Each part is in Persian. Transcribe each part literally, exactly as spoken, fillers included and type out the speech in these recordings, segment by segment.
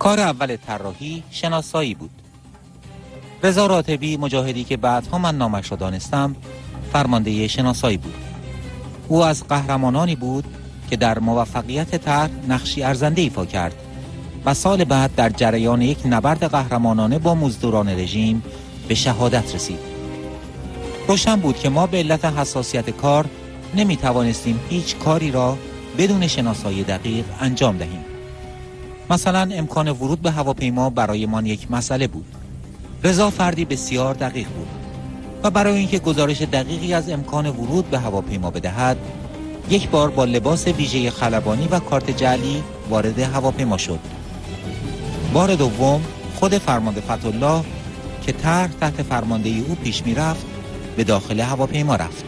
کار اول طراحی شناسایی بود. رضا راتبی، مجاهدی که بعدها من نامش را دانستم، فرمانده شناسایی بود. او از قهرمانانی بود که در موفقیت طرح نقشی ارزنده ایفا کرد و سال بعد در جریان یک نبرد قهرمانانه با مزدوران رژیم به شهادت رسید. روشن بود که ما به علت حساسیت کار نمی توانستیم هیچ کاری را بدون شناسایی دقیق انجام دهیم. مثلا امکان ورود به هواپیما برای ما یک مسئله بود. رضا فردی بسیار دقیق بود و برای اینکه گزارش دقیقی از امکان ورود به هواپیما بدهد، یک بار با لباس ویژه خلبانی و کارت جعلی وارد هواپیما شد. بار دوم خود فرمانده فتح‌الله که طرح تحت فرماندهی او پیش می رفت به داخل هواپیما رفت.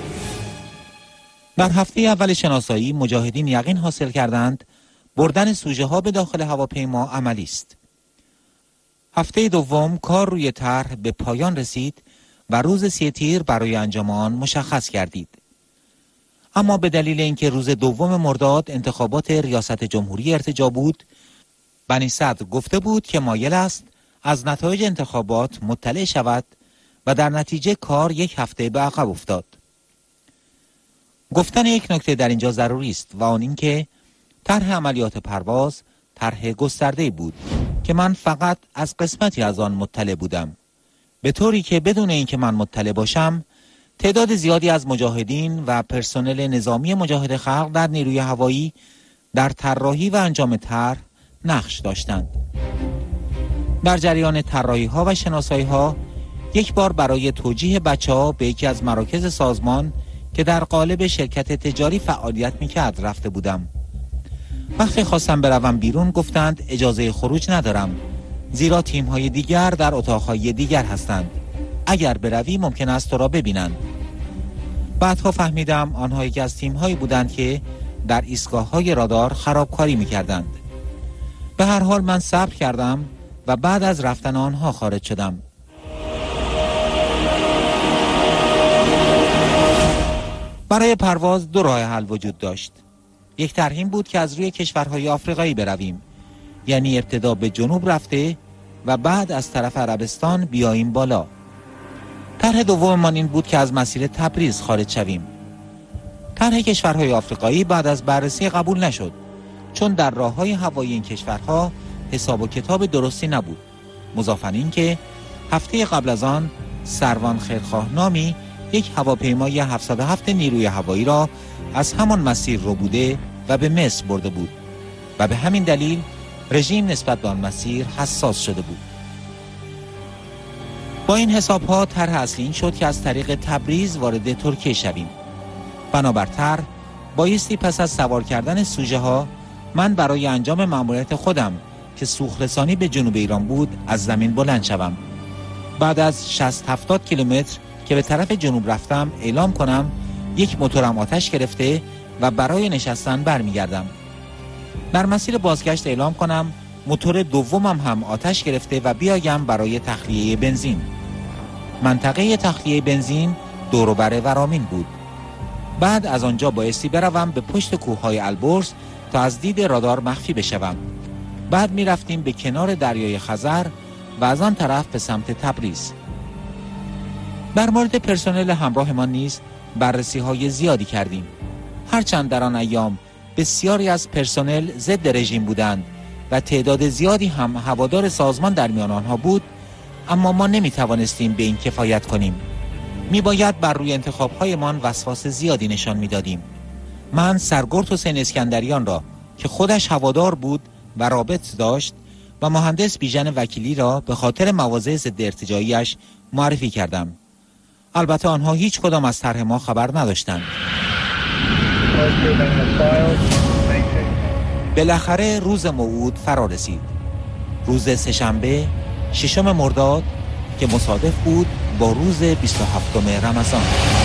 در هفته اول شناسایی مجاهدین یقین حاصل کردند بردن سوژه ها به داخل هواپیما عملی است. هفته دوم کار روی طرح به پایان رسید و روز سی تیر برای انجام آن مشخص گردید. اما به دلیل اینکه روز دوم مرداد انتخابات ریاست جمهوری ارتجاع بود، بنی صدر گفته بود که مایل است از نتایج انتخابات مطلع شود و در نتیجه کار یک هفته به عقب افتاد. گفتن یک نکته در اینجا ضروری است و آن اینکه طرح عملیات پرواز طرح گسترده‌ای بود که من فقط از قسمتی از آن مطلع بودم، به طوری که بدون اینکه من مطلع باشم تعداد زیادی از مجاهدین و پرسنل نظامی مجاهد خلق در نیروی هوایی در طراحی و انجام طرح نقش داشتند. در جریان طراحی ها و شناسایی ها یک بار برای توجیه بچه ها به یکی از مراکز سازمان که در قالب شرکت تجاری فعالیت میکرد رفته بودم. وقتی خواستم بروم بیرون گفتند اجازه خروج ندارم، زیرا تیم های دیگر در اتاق های دیگر هستند. اگر بروی ممکن است تو را ببینند. بعدها فهمیدم آنها یکی از تیم هایی بودند که در ایستگاه های رادار خرابکاری میکردند. به هر حال من صبر کردم و بعد از رفتن آنها خارج شدم. برای پرواز دو راه حل وجود داشت. یک ترهیم بود که از روی کشورهای آفریقایی برویم، یعنی ابتدا به جنوب رفته و بعد از طرف عربستان بیاییم بالا. طرح دوممان این بود که از مسیر تبریز خارج شویم. طرح کشورهای آفریقایی بعد از بررسی قبول نشد، چون در راههای هوایی این کشورها حساب و کتاب درستی نبود. مضافاً این که هفته قبل از آن سروان خیرخواه نامی یک هواپیمای هفتصد و هفت نیروی هوایی را از همان مسیر رو بوده و به مصر برده بود و به همین دلیل رژیم نسبت به آن مسیر حساس شده بود. با این حساب ها طرح اصلی این شد که از طریق تبریز وارد ترکیه شویم. بنابر طرح بایستی پس از سوار کردن سوژه ها من برای انجام مأموریت خودم که سوخت‌رسانی به جنوب ایران بود از زمین بلند شوم. بعد از شصت هفتاد کیلومتر که به طرف جنوب رفتم اعلام کنم یک موتورم آتش گرفته و برای نشستن برمیگردم. در مسیر بازگشت اعلام کنم موتور دومم هم آتش گرفته و بیایم برای تخلیه بنزین. منطقه تخلیه بنزین دور و بر ورامین بود. بعد از آنجا بایستی بروم به پشت کوههای البرز تا از دید رادار مخفی بشوم. بعد می رفتیم به کنار دریای خزر و از آن طرف به سمت تبریز. در مورد پرسنل همراهمان نیز بررسی های زیادی کردیم. هرچند در آن ایام بسیاری از پرسنل ضد رژیم بودند و تعداد زیادی هم هوادار سازمان در میان آنها بود، اما ما نمی توانستیم به این کفایت کنیم. می باید بر روی انتخاب هایمان وسواس زیادی نشان می دادیم. من سرگرد حسین اسکندریان را که خودش هوادار بود و رابط داشت و مهندس بیژن وکیلی را به خاطر مواضع ضد ارتجاعیش معرفی کردم. البته آنها هیچ کدام از طرح ما خبر نداشتند. بالاخره روز موعود فرا رسید. روز سه‌شنبه ششم مرداد که مصادف بود با روز بیست و هفتم رمضان.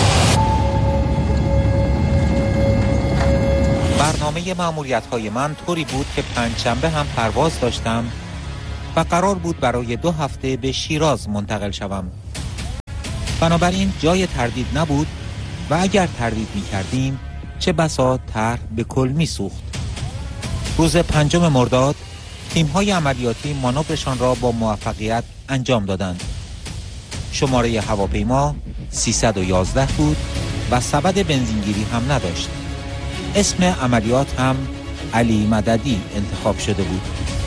برنامه مأموریت‌های من طوری بود که پنجشنبه هم پرواز داشتم و قرار بود برای دو هفته به شیراز منتقل شوم. بنابراین جای تردید نبود و اگر تردید می کردیم چه بسا طرح به کل می سوخت. روز پنجم مرداد تیم‌های عملیاتی مانورشان را با موفقیت انجام دادند. شماره هواپیما سیصد و یازده بود و سبد بنزینگیری هم نداشت. اسم عملیات هم علی مددی انتخاب شده بود.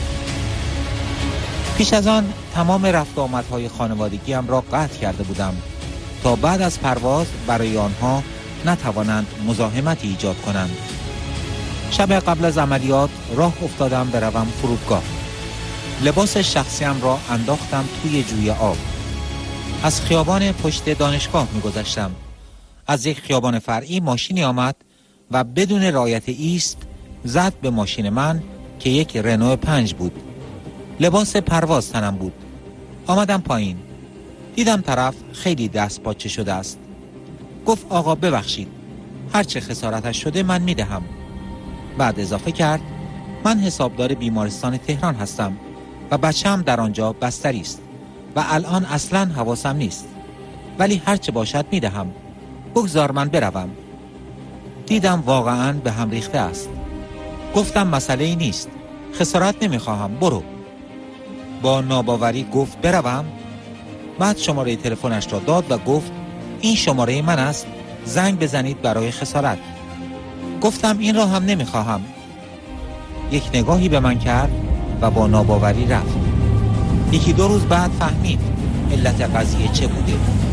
پیش از آن تمام رفت و آمدهای خانوادگیم را قطع کرده بودم تا بعد از پرواز برای آنها نتوانند مزاحمتی ایجاد کنند. شب قبل از عملیات راه افتادم بروم فرودگاه. لباس شخصیم را انداختم توی جوی آب. از خیابان پشت دانشگاه می گذشتم. از یک خیابان فرعی ماشینی آمد و بدون رعایت ایست زد به ماشین من که یک رنو پنج بود. لباس پرواز تنم بود. آمدم پایین. دیدم طرف خیلی دست پاچه شده است. گفت آقا ببخشید، هرچه خسارتش شده من می دهم. بعد اضافه کرد من حسابدار بیمارستان تهران هستم و بچه‌ام در آنجا بستری است و الان اصلاً حواسم نیست، ولی هرچه باشد می دهم. بگذار من بروم. دیدم واقعاً به هم ریخته است. گفتم مسئله ای نیست، خسارت نمی خواهم، برو. با ناباوری گفت بروم. بعد شماره تلفنش را داد و گفت این شماره من است، زنگ بزنید برای خسارت. گفتم این را هم نمی خواهم. یک نگاهی به من کرد و با ناباوری رفت. یکی دو روز بعد فهمید علت قضیه چه بوده.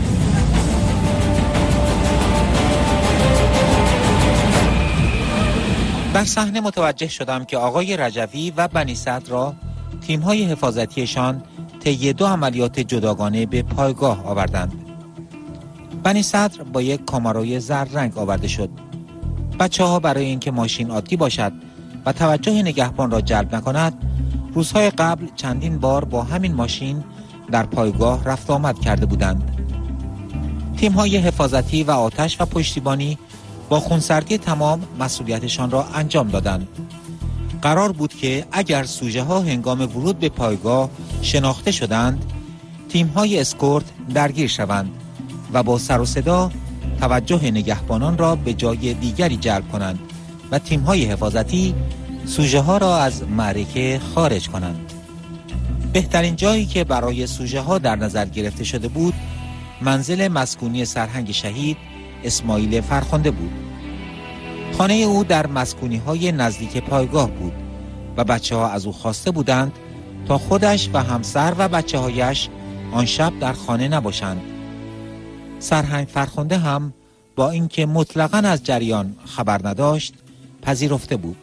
در صحنه متوجه شدم که آقای رجوی و بنی صدر را تیم‌های حفاظتیشان طی دو عملیات جداگانه به پایگاه آوردند. بنی صدر با یک کاماروی زرد رنگ آورده شد. بچه‌ها برای اینکه ماشین عادی باشد و توجه نگهبان را جلب نکند، روزهای قبل چندین بار با همین ماشین در پایگاه رفت آمد کرده بودند. تیم‌های حفاظتی و آتش و پشتیبانی با خونسردی تمام مسئولیتشان را انجام دادند. قرار بود که اگر سوژه‌ها هنگام ورود به پایگاه شناخته شدند، تیم‌های اسکورت درگیر شوند و با سر و صدا توجه نگهبانان را به جای دیگری جلب کنند و تیم‌های حفاظتی سوژه‌ها را از معرکه خارج کنند. بهترین جایی که برای سوژه‌ها در نظر گرفته شده بود، منزل مسکونی سرهنگ شهید اسماعیل فرخنده بود. خانه او در مسکونی‌های نزدیک پایگاه بود و بچه‌ها از او خواسته بودند تا خودش و همسر و بچه‌هایش آن شب در خانه نباشند. سرهنگ فرخنده هم با اینکه مطلقاً از جریان خبر نداشت، پذیرفته بود.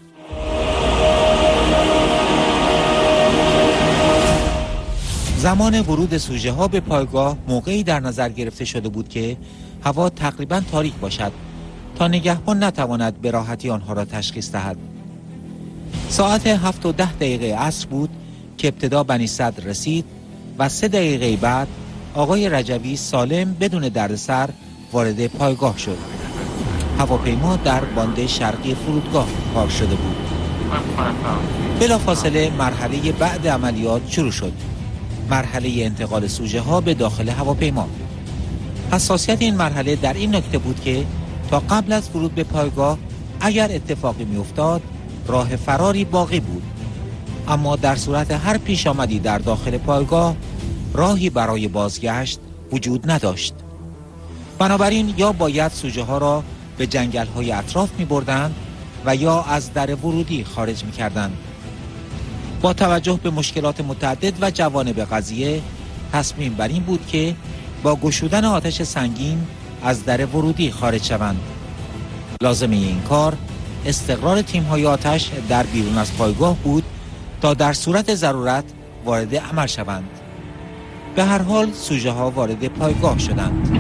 زمان ورود سوژه‌ها به پایگاه موقعی در نظر گرفته شده بود که هوا تقریباً تاریک باشد تا نگهبان نتواند به راحتی آنها را تشخیص دهد. ساعت هفت و ده دقیقه عصر بود که ابتدا بنی صدر رسید و سه دقیقه بعد آقای رجوی سالم بدون دردسر وارد پایگاه شد. هواپیما در باند شرقی فرودگاه پارک شده بود. بلافاصله مرحله بعد عملیات شروع شد. مرحله انتقال سوژه‌ها به داخل هواپیما. حساسیت این مرحله در این نکته بود که تا قبل از ورود به پایگاه اگر اتفاقی می‌افتاد راه فراری باقی بود، اما در صورت هر پیش آمدی در داخل پایگاه راهی برای بازگشت وجود نداشت. بنابراین یا باید سوژه‌ها را به جنگل‌های اطراف می‌بردند و یا از در ورودی خارج می‌کردند. با توجه به مشکلات متعدد و جوانب قضیه، تصمیم بر این بود که با گشودن آتش سنگین از در ورودی خارج شوند. لازمه این کار استقرار تیم‌های آتش در بیرون از پایگاه بود تا در صورت ضرورت وارد عمل شوند. به هر حال سوژه‌ها وارد پایگاه شدند.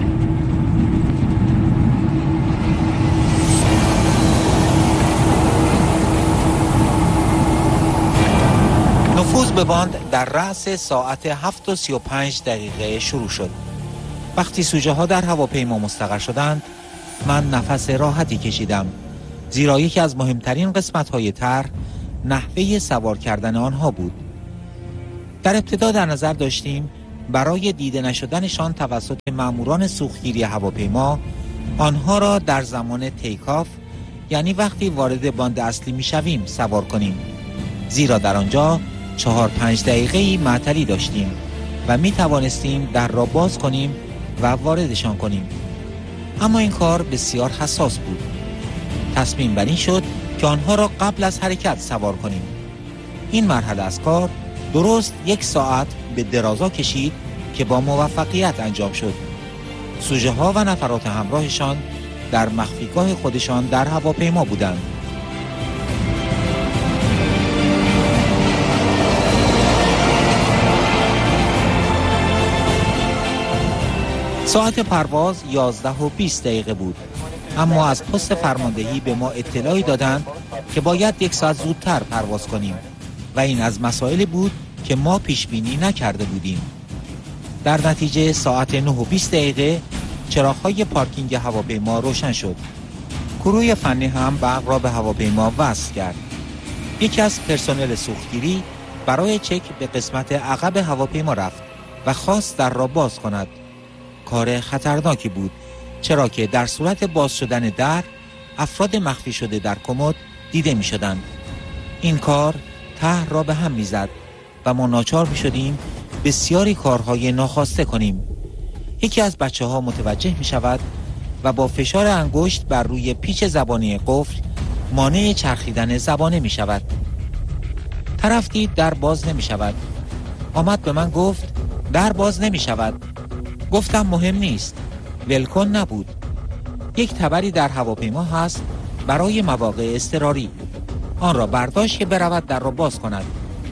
نفوذ به باند در رأس ساعت هفت و سی و پنج دقیقه شروع شد. وقتی سوژه‌ها در هواپیما مستقر شدند، من نفس راحتی کشیدم، زیرا یکی از مهمترین قسمت‌های طرح نحوه سوار کردن آنها بود. در ابتدا در نظر داشتیم برای دیده نشدنشان توسط ماموران سوختگیری هواپیما آنها را در زمان تیک آف، یعنی وقتی وارد باند اصلی می‌شویم، سوار کنیم. زیرا در آنجا چهار پنج دقیقه‌ای معطلی داشتیم و می توانستیم در را باز کنیم و واردشان کنیم. اما این کار بسیار حساس بود. تصمیم بر این شد که آنها را قبل از حرکت سوار کنیم. این مرحله از کار درست یک ساعت به درازا کشید که با موفقیت انجام شد. سوژه ها و نفرات همراهشان در مخفیگاه خودشان در هواپیما بودند. ساعت پرواز یازده و بیست دقیقه بود، اما از پست فرماندهی به ما اطلاعی دادند که باید یک ساعت زودتر پرواز کنیم و این از مسائلی بود که ما پیش بینی نکرده بودیم. در نتیجه ساعت نه و بیست دقیقه چراغ‌های پارکینگ هواپیما روشن شد. کروی فنی هم برق را به هواپیما وصل کرد. یکی از پرسنل سوختگیری برای چک به قسمت عقب هواپیما رفت و خواست در را باز کند. کار خطرناکی بود، چرا که در صورت باز شدن در افراد مخفی شده در کمد دیده می شدند. این کار ته را به هم می زد و ما ناچار می شدیم بسیاری کارهای ناخواسته کنیم. یکی از بچه ها متوجه می شود و با فشار انگشت بر روی پیچ زبانی قفل مانع چرخیدن زبانه می شود. طرف دید در باز نمی شود. آمد به من گفت در باز نمی شود. گفتم مهم نیست، ولکن نبود. یک تبری در هواپیما هست برای مواقع اضطراری. آن را برداشت که برود در را باز کند.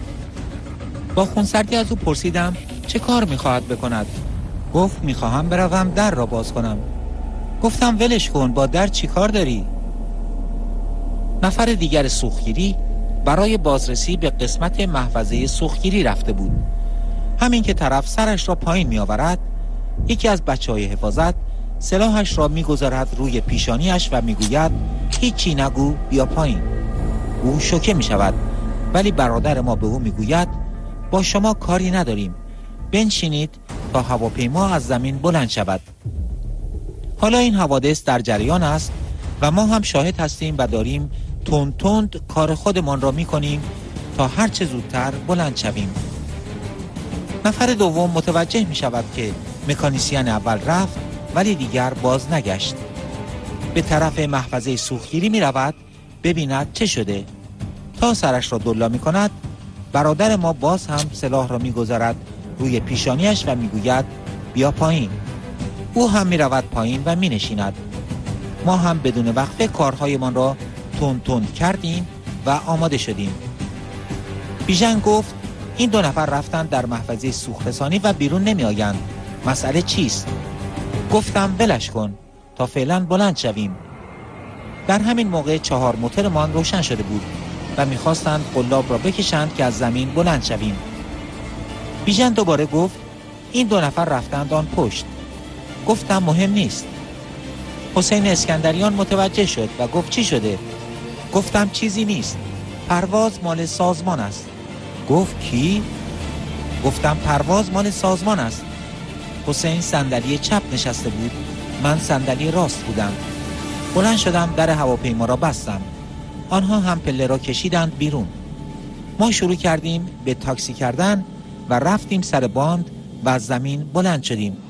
با خونسردی از او پرسیدم چه کار می‌خواهد بکند؟ گفت می‌خواهم بروم در را باز کنم. گفتم ولش کن، با در چی کار داری؟ نفر دیگر سوختگیری برای بازرسی به قسمت محفظه سوختگیری رفته بود. همین که طرف سرش را پایین می‌آورد، یکی از بچه‌های حفاظت سلاحش را می‌گذارد روی پیشانیش و می‌گوید هیچی نگو، بیا پایین. او شوکه می‌شود، ولی برادر ما به او می‌گوید با شما کاری نداریم، بنشینید تا هواپیما از زمین بلند شود. حالا این حوادث در جریان است و ما هم شاهد هستیم و داریم تند تند کار خودمان را می‌کنیم تا هر چه زودتر بلند شویم. نفر دوم متوجه می‌شود که مکانیسیان اول رفت ولی دیگر باز نگشت. به طرف محفظه سوختگیری می‌رود ببیند چه شده. تا سرش را دلا می‌کند، برادر ما باز هم سلاح را می‌گذارد روی پیشانیش و می‌گوید بیا پایین. او هم می‌رود پایین و می‌نشیند. ما هم بدون وقفه کارهایمان را تند تند کردیم و آماده شدیم. بیژن گفت این دو نفر رفتن در محفظه سوخترسانی و بیرون نمی‌آیند. مسئله چیست؟ گفتم بلش کن تا فعلا بلند شویم. در همین موقع چهار موتورمان روشن شده بود و می‌خواستند قلاب را بکشند که از زمین بلند شویم. بیژن دوباره گفت این دو نفر رفتند آن پشت. گفتم مهم نیست. حسین اسکندریان متوجه شد و گفت چی شده؟ گفتم چیزی نیست، پرواز مال سازمان است. گفت کی؟ گفتم پرواز مال سازمان است. حسین صندلی چپ نشسته بود، من صندلی راست بودم. بلند شدم، در هواپیما را بستم. آنها هم پله را کشیدند بیرون. ما شروع کردیم به تاکسی کردن و رفتیم سر باند و از زمین بلند شدیم.